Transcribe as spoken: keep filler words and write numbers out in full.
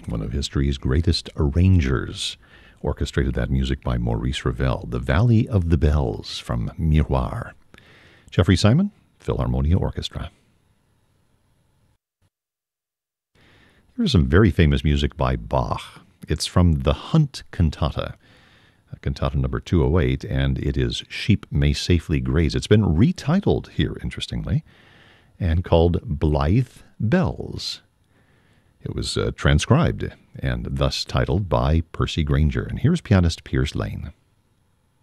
one of history's greatest arrangers. Orchestrated that music by Maurice Ravel, The Valley of the Bells from Miroir. Jeffrey Simon, Philharmonia Orchestra. Here's some very famous music by Bach. It's from the Hunt Cantata, cantata number two oh eight, and it is Sheep May Safely Graze. It's been retitled here, interestingly, and called Blithe Bells. It was uh, transcribed and thus titled by Percy Grainger. And here's pianist Piers Lane.